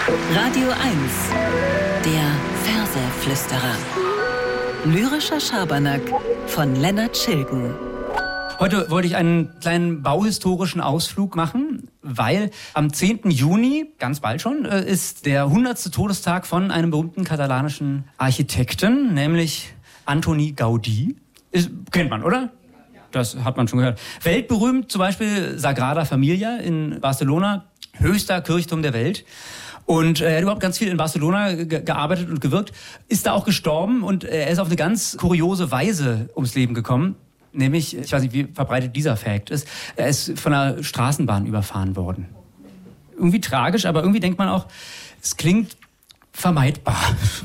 Radio 1, der Verseflüsterer. Lyrischer Schabernack von Lennart Schilgen. Heute wollte ich einen kleinen bauhistorischen Ausflug machen, weil am 10. Juni, ganz bald schon, ist der 100. Todestag von einem berühmten katalanischen Architekten, nämlich Antoni Gaudí. Kennt man, oder? Das hat man schon gehört. Weltberühmt zum Beispiel Sagrada Familia in Barcelona, höchster Kirchturm der Welt. Und er hat überhaupt ganz viel in Barcelona gearbeitet und gewirkt, ist da auch gestorben und er ist auf eine ganz kuriose Weise ums Leben gekommen. Nämlich, ich weiß nicht, wie verbreitet dieser Fact ist, er ist von einer Straßenbahn überfahren worden. Irgendwie tragisch, aber irgendwie denkt man auch, es klingt vermeidbar.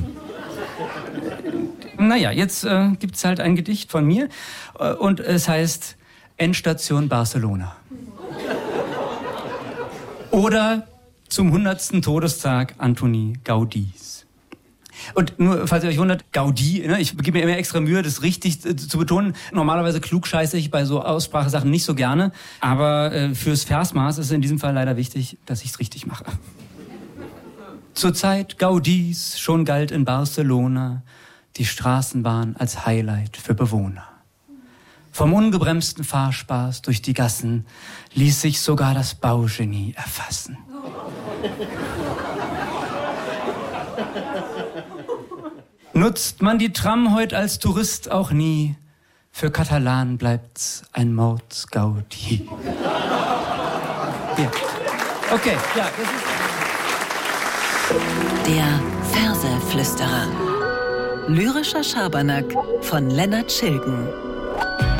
Naja, jetzt gibt's halt ein Gedicht von mir und es heißt Endstation Barcelona. Oder zum 100. Todestag Antoni Gaudís. Und nur, falls ihr euch wundert, Gaudí, ne, ich gebe mir immer extra Mühe, das richtig zu betonen. Normalerweise klugscheiße ich bei so Aussprachesachen nicht so gerne. Aber fürs Versmaß ist es in diesem Fall leider wichtig, dass ich es richtig mache. Zur Zeit Gaudís schon galt in Barcelona die Straßenbahn als Highlight für Bewohner. Vom ungebremsten Fahrspaß durch die Gassen ließ sich sogar das Baugenie erfassen. Nutzt man die Tram heut als Tourist auch nie, für Katalanen bleibt's ein Mordsgaudi. Ja. Okay, ja, das ist... Der Verseflüsterer. Lyrischer Schabernack von Lennart Schilgen.